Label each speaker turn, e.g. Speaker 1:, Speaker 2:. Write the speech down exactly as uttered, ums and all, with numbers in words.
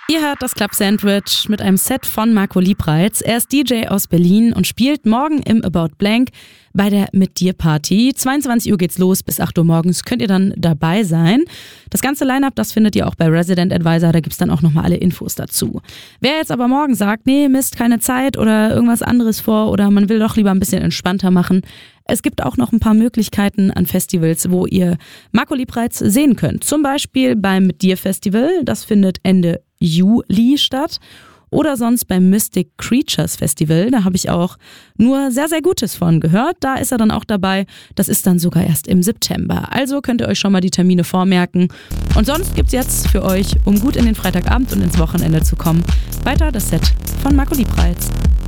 Speaker 1: Ihr hört das Club Sandwich mit einem Set von Marco Liebreitz. Er ist D J aus Berlin und spielt morgen im About Blank bei der Mit dir Party. zweiundzwanzig Uhr geht's los, bis acht Uhr morgens könnt ihr dann dabei sein. Das ganze Line-Up, das findet ihr auch bei Resident Advisor, da gibt's dann auch nochmal alle Infos dazu. Wer jetzt aber morgen sagt, nee, Mist, keine Zeit oder irgendwas anderes vor oder man will doch lieber ein bisschen entspannter machen, es gibt auch noch ein paar Möglichkeiten an Festivals, wo ihr Marco Liebreitz sehen könnt. Zum Beispiel beim Mit dir Festival, das findet Ende Juli statt. Oder sonst beim Mystic Creatures Festival, da habe ich auch nur sehr, sehr Gutes von gehört. Da ist er dann auch dabei. Das ist dann sogar erst im September. Also könnt ihr euch schon mal die Termine vormerken. Und sonst gibt's jetzt für euch, um gut in den Freitagabend und ins Wochenende zu kommen, weiter das Set von Marco Liebreitz.